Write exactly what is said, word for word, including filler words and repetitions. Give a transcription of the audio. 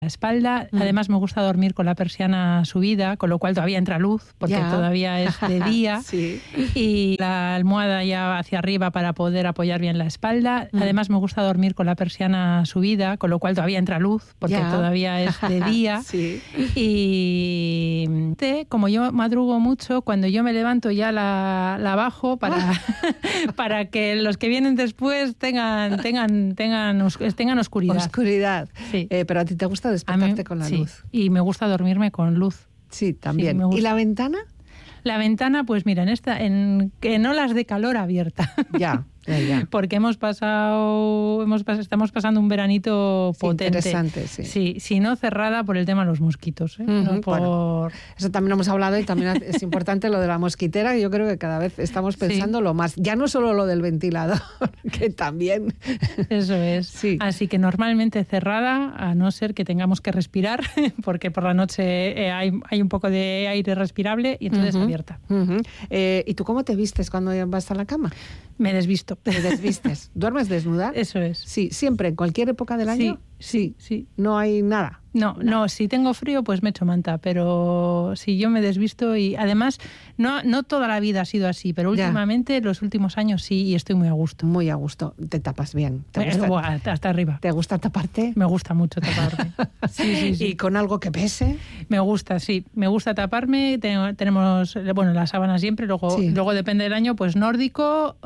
la espalda. Mm. Además me gusta dormir con la persiana subida, con lo cual todavía entra luz, porque ya. todavía es de día. Sí. Y la almohada ya hacia arriba para poder apoyar bien la espalda. Mm. Además me gusta dormir con la persiana subida, con lo cual todavía entra luz, porque ya. todavía es de día. Sí. Y como yo madrugo mucho, cuando yo me levanto ya la, la bajo para, para que los que vienen después tengan, tengan, tengan, tengan oscuridad. Oscuridad. Sí. Eh, pero a ti te gusta despertarte mí, con la sí. luz. Y me gusta dormirme con luz. Sí, también. Sí, ¿Y la ventana? La ventana, pues mira, en esta, en que no las de calor abierta. Ya. Ya, ya. Porque hemos pasado, hemos pas, estamos pasando un veranito sí, potente. Interesante, sí. Sí, si no cerrada por el tema de los mosquitos. ¿eh? Uh-huh, no por... bueno, eso también lo hemos hablado y también es importante lo de la mosquitera. Yo creo que cada vez estamos pensando sí. lo más. Ya no solo lo del ventilador, que también. Eso es. Sí. Así que normalmente cerrada, a no ser que tengamos que respirar, porque por la noche eh, hay, hay un poco de aire respirable y entonces uh-huh, abierta. Uh-huh. Eh, ¿Y tú cómo te vistes cuando vas a la cama? Me desvisto. ¿Te desvistes? ¿Duermes desnuda? Eso es. Sí, siempre, en cualquier época del año. Sí, sí, sí. No hay nada. No, no, no, si tengo frío pues me echo manta, pero si yo me desvisto y además no, no toda la vida ha sido así, pero últimamente, ya. los últimos años sí, y estoy muy a gusto. Muy a gusto, te tapas bien. ¿Te gusta? Bueno, hasta, hasta arriba. ¿Te gusta taparte? Me gusta mucho taparme. sí, sí, sí. ¿Y con algo que pese? Me gusta, sí, me gusta taparme, tenemos, bueno, la sábana siempre, luego, sí. luego depende del año, pues nórdico